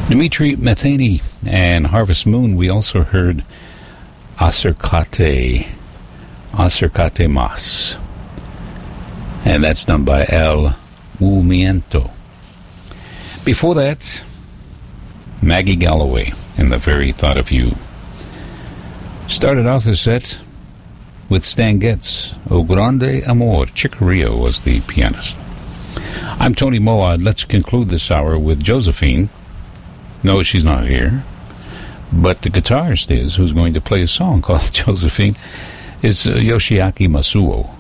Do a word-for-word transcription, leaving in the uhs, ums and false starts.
Dimitri Metheny and Harvest Moon. We also heard Acercate, Acercate Mas. And that's done by El Movimiento. Before that, Maggie Galloway and The Very Thought of You. Started off the set with Stan Getz, O Grande Amor. Chick Corea was the pianist. I'm Tony Moad. Let's conclude this hour with Josephine. No, she's not here. But the guitarist is, who's going to play a song called Josephine, is uh, Yoshiaki Masuo.